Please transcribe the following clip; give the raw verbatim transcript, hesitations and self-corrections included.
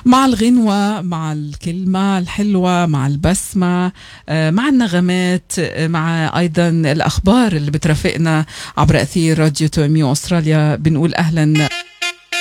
مع الغنوة، مع الكلمة الحلوة، مع البسمة، مع النغمات، مع أيضا الأخبار اللي بترافقنا عبر أثير راديو توميو أستراليا. بنقول أهلا